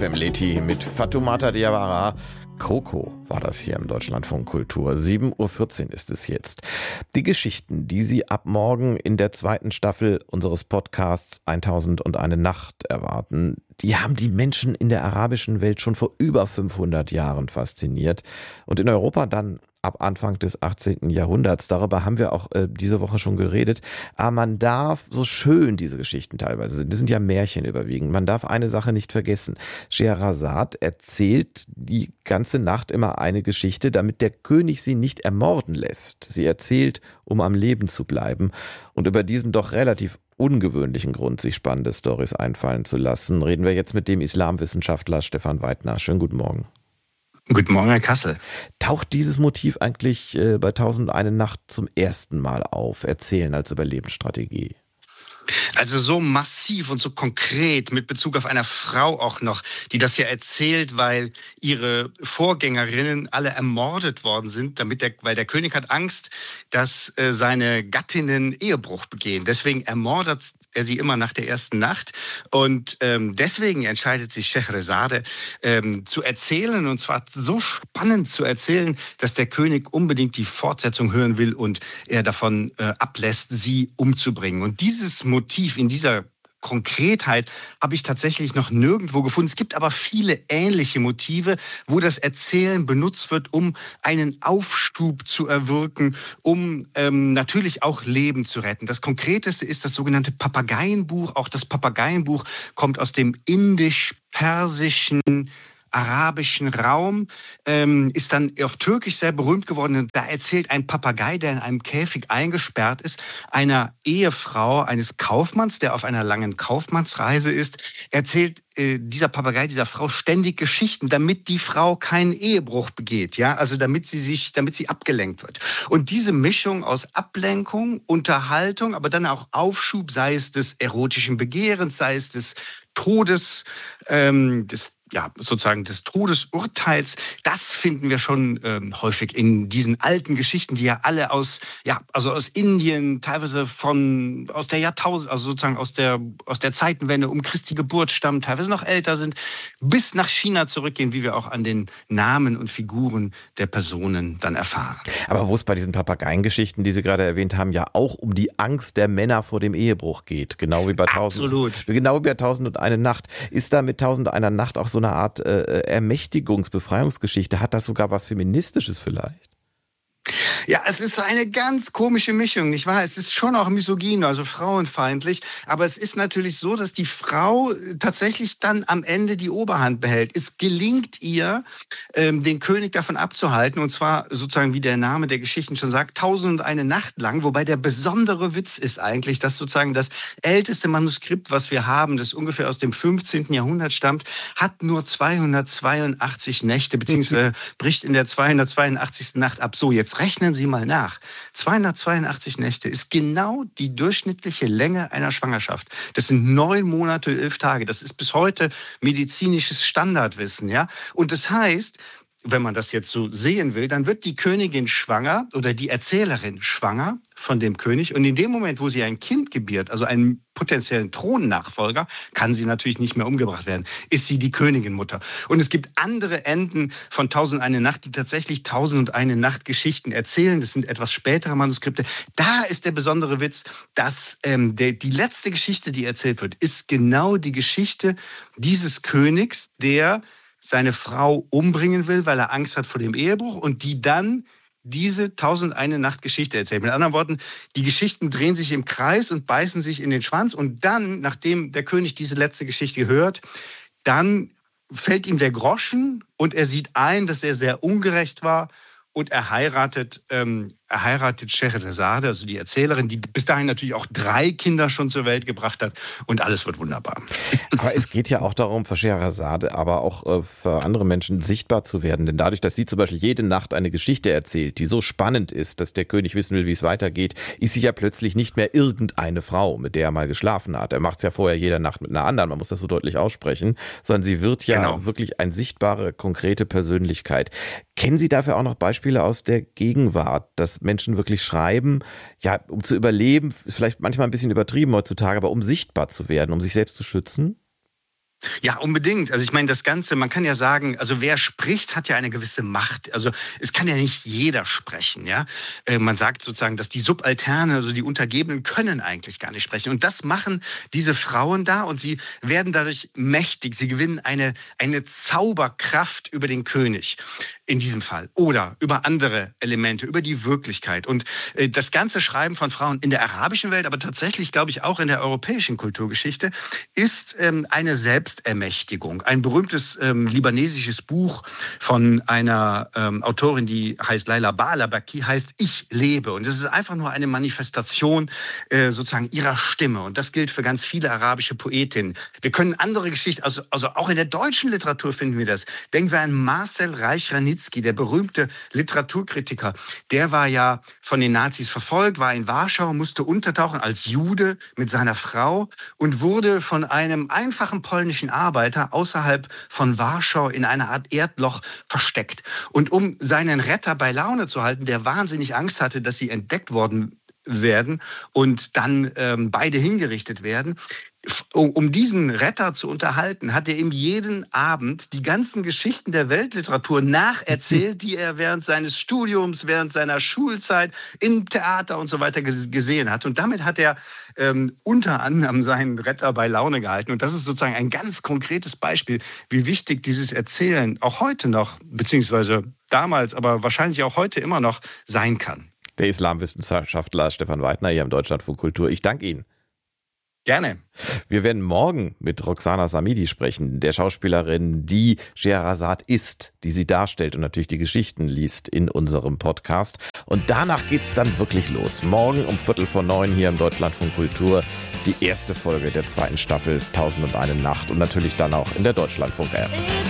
Femleti mit Fatoumata Diawara. Coco war das hier im Deutschlandfunk Kultur. 7.14 Uhr ist es jetzt. Die Geschichten, die Sie ab morgen in der zweiten Staffel unseres Podcasts 1001 Nacht erwarten, die haben die Menschen in der arabischen Welt schon vor über 500 Jahren fasziniert. Und in Europa dann ab Anfang des 18. Jahrhunderts. Darüber haben wir auch diese Woche schon geredet. Aber man darf, so schön diese Geschichten teilweise sind, das sind ja Märchen überwiegend, man darf eine Sache nicht vergessen. Scheherazade erzählt die ganze Nacht immer eine Geschichte, damit der König sie nicht ermorden lässt. Sie erzählt, um am Leben zu bleiben. Und über diesen doch relativ ungewöhnlichen Grund, sich spannende Storys einfallen zu lassen, reden wir jetzt mit dem Islamwissenschaftler Stefan Weidner. Schönen guten Morgen. Guten Morgen, Herr Kassel. Taucht dieses Motiv eigentlich bei 1001 Nacht zum ersten Mal auf? Erzählen als Überlebensstrategie? Also so massiv und so konkret mit Bezug auf eine Frau auch noch, die das ja erzählt, weil ihre Vorgängerinnen alle ermordet worden sind, weil der König hat Angst, dass seine Gattinnen Ehebruch begehen. Deswegen ermordet er sie immer nach der ersten Nacht. Und deswegen entscheidet sich Scheherazade zu erzählen, und zwar so spannend zu erzählen, dass der König unbedingt die Fortsetzung hören will und er davon ablässt, sie umzubringen. Und dieses Motiv in dieser Konkretheit habe ich tatsächlich noch nirgendwo gefunden. Es gibt aber viele ähnliche Motive, wo das Erzählen benutzt wird, um einen Aufschub zu erwirken, um natürlich auch Leben zu retten. Das Konkreteste ist das sogenannte Papageienbuch. Auch das Papageienbuch kommt aus dem indisch-persischen arabischen Raum, ist dann auf Türkisch sehr berühmt geworden. Und da erzählt ein Papagei, der in einem Käfig eingesperrt ist, einer Ehefrau eines Kaufmanns, der auf einer langen Kaufmannsreise ist, erzählt dieser Papagei dieser Frau ständig Geschichten, damit die Frau keinen Ehebruch begeht, ja, also damit sie abgelenkt wird. Und diese Mischung aus Ablenkung, Unterhaltung, aber dann auch Aufschub, sei es des erotischen Begehrens, sei es des Todes, des Todesurteils, das finden wir schon häufig in diesen alten Geschichten, die ja alle aus Indien, teilweise aus der Jahrtausend, also sozusagen aus der Zeitenwende um Christi Geburt stammen, teilweise noch älter sind, bis nach China zurückgehen, wie wir auch an den Namen und Figuren der Personen dann erfahren. Aber wo es bei diesen Papageiengeschichten, die Sie gerade erwähnt haben, ja auch um die Angst der Männer vor dem Ehebruch geht, genau wie bei 1001 Nacht. Ist da mit 1001 Nacht auch so eine Art Befreiungsgeschichte? Hat das sogar was Feministisches vielleicht? Ja, es ist eine ganz komische Mischung, nicht wahr? Es ist schon auch misogyn, also frauenfeindlich, aber es ist natürlich so, dass die Frau tatsächlich dann am Ende die Oberhand behält. Es gelingt ihr, den König davon abzuhalten, und zwar sozusagen, wie der Name der Geschichten schon sagt, 1001 Nacht lang, wobei der besondere Witz ist eigentlich, dass sozusagen das älteste Manuskript, was wir haben, das ungefähr aus dem 15. Jahrhundert stammt, hat nur 282 Nächte, beziehungsweise bricht in der 282. Nacht ab. So, jetzt rechnen Sie mal nach. 282 Nächte ist genau die durchschnittliche Länge einer Schwangerschaft. Das sind 9 Monate, 11 Tage. Das ist bis heute medizinisches Standardwissen, ja. Und das heißt, wenn man das jetzt so sehen will, dann wird die Königin schwanger oder die Erzählerin schwanger von dem König. Und in dem Moment, wo sie ein Kind gebiert, also einen potenziellen Thronnachfolger, kann sie natürlich nicht mehr umgebracht werden, ist sie die Königinmutter. Und es gibt andere Enden von 1001 Nacht, die tatsächlich 1001 Nacht Geschichten erzählen. Das sind etwas spätere Manuskripte. Da ist der besondere Witz, dass die letzte Geschichte, die erzählt wird, ist genau die Geschichte dieses Königs, der seine Frau umbringen will, weil er Angst hat vor dem Ehebruch, und die dann diese 1001 Nacht Geschichte erzählt. Mit anderen Worten, die Geschichten drehen sich im Kreis und beißen sich in den Schwanz, und dann, nachdem der König diese letzte Geschichte hört, dann fällt ihm der Groschen und er sieht ein, dass er sehr ungerecht war, und er heiratet Scheherazade, also die Erzählerin, die bis dahin natürlich auch 3 Kinder schon zur Welt gebracht hat, und alles wird wunderbar. Aber es geht ja auch darum, für Scheherazade, aber auch für andere Menschen sichtbar zu werden. Denn dadurch, dass sie zum Beispiel jede Nacht eine Geschichte erzählt, die so spannend ist, dass der König wissen will, wie es weitergeht, ist sie ja plötzlich nicht mehr irgendeine Frau, mit der er mal geschlafen hat. Er macht es ja vorher jede Nacht mit einer anderen, man muss das so deutlich aussprechen, sondern sie wird ja wirklich eine sichtbare, konkrete Persönlichkeit. Kennen Sie dafür auch noch Beispiele aus der Gegenwart, dass Menschen wirklich schreiben, ja, um zu überleben, ist vielleicht manchmal ein bisschen übertrieben heutzutage, aber um sichtbar zu werden, um sich selbst zu schützen? Ja, unbedingt. Also ich meine, das Ganze, man kann ja sagen, also wer spricht, hat ja eine gewisse Macht. Also es kann ja nicht jeder sprechen, ja. Man sagt sozusagen, dass die Subalterne, also die Untergebenen, können eigentlich gar nicht sprechen. Und das machen diese Frauen da und sie werden dadurch mächtig. Sie gewinnen eine Zauberkraft über den König in diesem Fall oder über andere Elemente, über die Wirklichkeit. Und das ganze Schreiben von Frauen in der arabischen Welt, aber tatsächlich, glaube ich, auch in der europäischen Kulturgeschichte, ist eine Selbstermächtigung. Ein berühmtes libanesisches Buch von einer Autorin, die heißt Laila Baalabaki, heißt Ich lebe. Und es ist einfach nur eine Manifestation sozusagen ihrer Stimme. Und das gilt für ganz viele arabische Poetinnen. Wir können andere Geschichten, also auch in der deutschen Literatur finden wir das. Denken wir an Marcel Reich-Ranitzky, der berühmte Literaturkritiker. Der war ja von den Nazis verfolgt, war in Warschau, musste untertauchen als Jude mit seiner Frau und wurde von einem einfachen polnischen Arbeiter außerhalb von Warschau in einer Art Erdloch versteckt. Und um seinen Retter bei Laune zu halten, der wahnsinnig Angst hatte, dass sie entdeckt werden und dann beide hingerichtet werden, um diesen Retter zu unterhalten, hat er ihm jeden Abend die ganzen Geschichten der Weltliteratur nacherzählt, die er während seines Studiums, während seiner Schulzeit im Theater und so weiter gesehen hat. Und damit hat er unter anderem seinen Retter bei Laune gehalten. Und das ist sozusagen ein ganz konkretes Beispiel, wie wichtig dieses Erzählen auch heute noch, beziehungsweise damals, aber wahrscheinlich auch heute immer noch sein kann. Der Islamwissenschaftler Stefan Weidner hier im Deutschlandfunk Kultur. Ich danke Ihnen. Gerne. Wir werden morgen mit Roxana Samidi sprechen, der Schauspielerin, die Scheherazade ist, die sie darstellt und natürlich die Geschichten liest in unserem Podcast. Und danach geht's dann wirklich los. Morgen um 8:45 hier im Deutschlandfunk Kultur die erste Folge der 2. Staffel 1001 Nacht und natürlich dann auch in der Deutschlandfunk-App.